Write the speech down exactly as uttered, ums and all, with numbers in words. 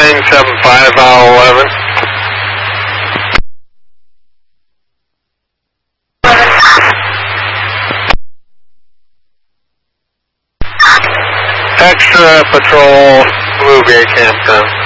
nine seven five, Vowel eleven. Extra patrol, Blue Bay Campground.